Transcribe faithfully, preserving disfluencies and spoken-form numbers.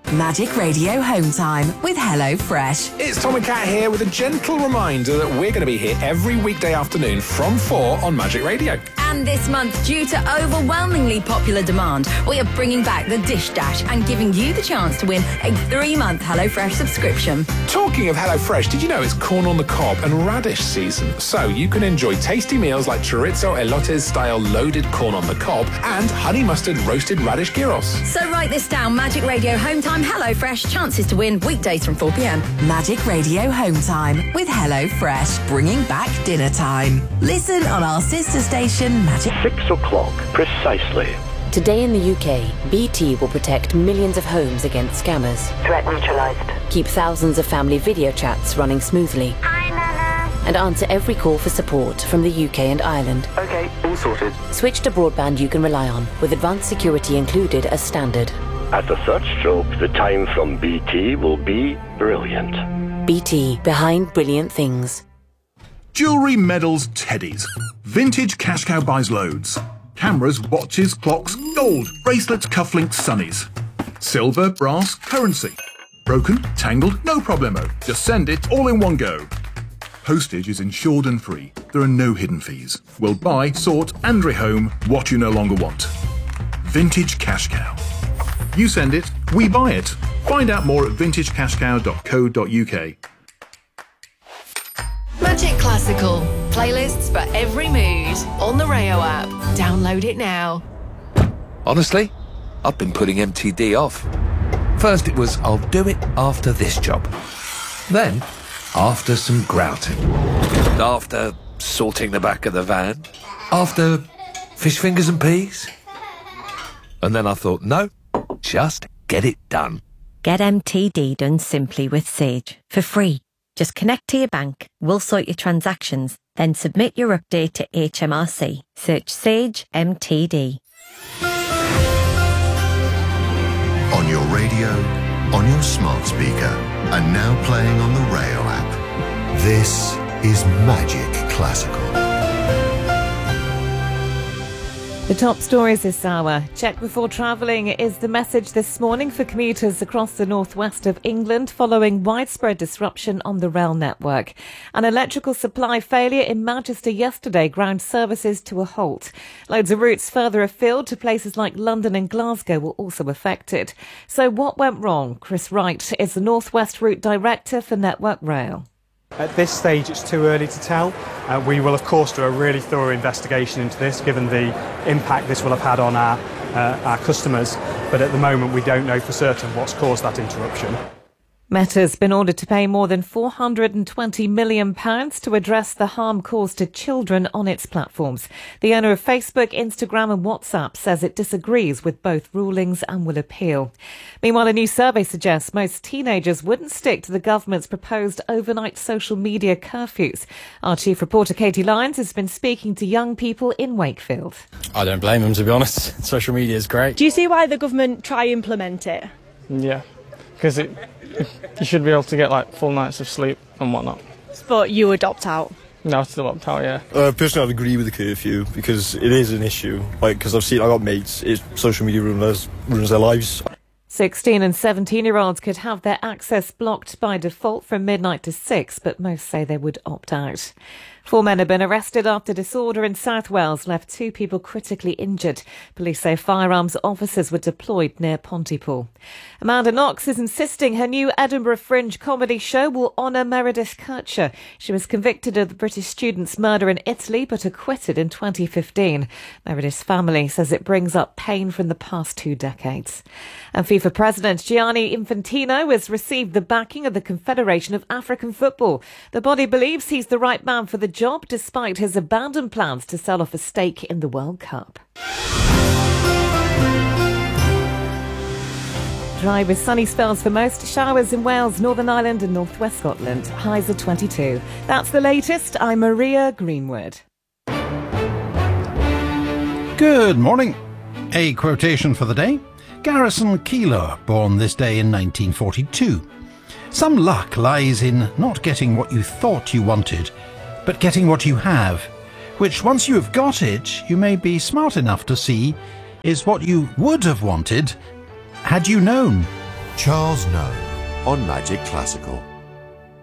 Magic Radio Home Time with HelloFresh. It's Tom and Kat here with a gentle reminder that we're going to be here every weekday afternoon from four on Magic Radio. And this month, due to overwhelmingly popular demand, we are bringing back the Dish Dash and giving you the chance to win a three-month HelloFresh subscription. Talking of HelloFresh, did you know it's corn on the cob and radish season? So you can enjoy tasty meals like chorizo elotes-style loaded corn on the cob and honey mustard roasted radish gyros. So write this down, Magic Radio Home Time HelloFresh, chances to win weekdays from four p.m. Magic Radio Home Time with HelloFresh, bringing back dinner time. Listen on our sister station, Magic. Six o'clock, precisely. Today in the U K, B T will protect millions of homes against scammers. Threat neutralised. Keep thousands of family video chats running smoothly. Hi, Nana. And answer every call for support from the U K and Ireland. Okay, all sorted. Switch to broadband you can rely on, with advanced security included as standard. At the third stroke, the time from B T will be brilliant. B T, behind brilliant things. Jewellery, medals, teddies. Vintage Cash Cow buys loads. Cameras, watches, clocks, gold, bracelets, cufflinks, sunnies. Silver, brass, currency. Broken, tangled, no problemo. Just send it all in one go. Postage is insured and free. There are no hidden fees. We'll buy, sort and rehome what you no longer want. Vintage Cash Cow. You send it, we buy it. Find out more at vintage cash cow dot co dot uk. Magic Classical. Playlists for every mood. On the Rayo app. Download it now. Honestly, I've been putting M T D off. First it was, I'll do it after this job. Then, after some grouting. After sorting the back of the van. After fish fingers and peas. And then I thought, no, just get it done. Get M T D done simply with Sage, for free. Just connect to your bank, we'll sort your transactions, then submit your update to H M R C. Search Sage M T D. On your radio, on your smart speaker, and now playing on the Rayo app. This is Magic Classical. The top stories this hour. Check before travelling is the message this morning for commuters across the northwest of England following widespread disruption on the rail network. An electrical supply failure in Manchester yesterday ground services to a halt. Loads of routes further afield to places like London and Glasgow were also affected. So what went wrong? Chris Wright is the Northwest Route Director for Network Rail. At this stage, it's too early to tell. Uh, we will, of course, do a really thorough investigation into this, given the impact this will have had on our, uh, our customers. But at the moment, we don't know for certain what's caused that interruption. Meta's been ordered to pay more than four hundred twenty million pounds to address the harm caused to children on its platforms. The owner of Facebook, Instagram and WhatsApp says it disagrees with both rulings and will appeal. Meanwhile, a new survey suggests most teenagers wouldn't stick to the government's proposed overnight social media curfews. Our chief reporter, Katie Lyons, has been speaking to young people in Wakefield. I don't blame them, to be honest. Social media is great. Do you see why the government try to implement it? Yeah, because it... you should be able to get like full nights of sleep and whatnot. But you would opt out? No, I'd still opt out, yeah. Uh, personally, I'd agree with the curfew because it is an issue. Like, because I've seen, I got mates, it, social media ruins, ruins their lives. sixteen and seventeen-year-olds could have their access blocked by default from midnight to six, but most say they would opt out. Four men have been arrested after disorder in South Wales left two people critically injured. Police say firearms officers were deployed near Pontypool. Amanda Knox is insisting her new Edinburgh Fringe comedy show will honour Meredith Kercher. She was convicted of the British student's murder in Italy but acquitted in twenty fifteen. Meredith's family says it brings up pain from the past two decades. And FIFA President Gianni Infantino has received the backing of the Confederation of African Football. The body believes he's the right man for the job despite his abandoned plans to sell off a stake in the World Cup. Dry with sunny spells for most. Showers in Wales, Northern Ireland and North West Scotland. Highs of twenty-two. That's the latest. I'm Maria Greenwood. Good morning. A quotation for the day. Garrison Keillor, born this day in nineteen forty-two. Some luck lies in not getting what you thought you wanted, but getting what you have, which once you have got it, you may be smart enough to see is what you would have wanted had you known. Charles Know on Magic Classical.